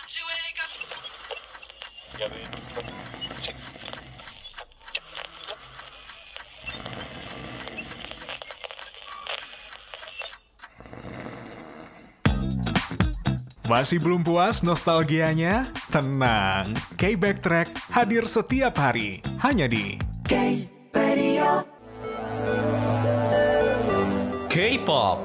Masih belum puas nostalgianya? Tenang, K-Backtrack hadir setiap hari, hanya di K-Radio. K-pop.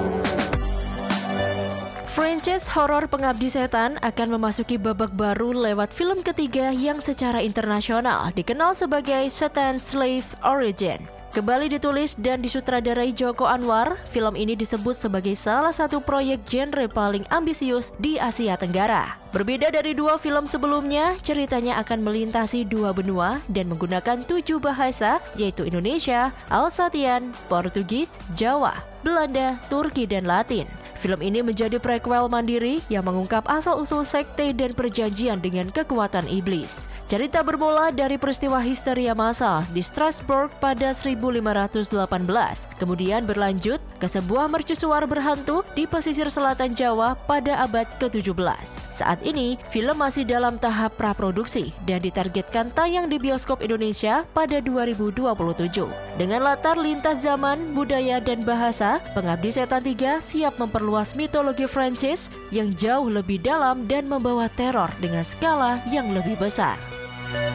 Franchise horor Pengabdi Setan akan memasuki babak baru lewat film ketiga yang secara internasional dikenal sebagai Setan Slave Origin. Kembali ditulis dan disutradarai Joko Anwar, film ini disebut sebagai salah satu proyek genre paling ambisius di Asia Tenggara. Berbeda dari dua film sebelumnya, ceritanya akan melintasi dua benua dan menggunakan 7 bahasa, yaitu Indonesia, Alsatian, Portugis, Jawa, Belanda, Turki, dan Latin. Film ini menjadi prequel mandiri yang mengungkap asal-usul sekte dan perjanjian dengan kekuatan iblis. Cerita bermula dari peristiwa histeria massal di Strasbourg pada 1518, kemudian berlanjut ke sebuah mercusuar berhantu di pesisir selatan Jawa pada abad ke-17. Saat ini, film masih dalam tahap praproduksi dan ditargetkan tayang di bioskop Indonesia pada 2027. Dengan latar lintas zaman, budaya, dan bahasa, Pengabdi Setan 3 siap memperluas mitologi franchise yang jauh lebih dalam dan membawa teror dengan skala yang lebih besar.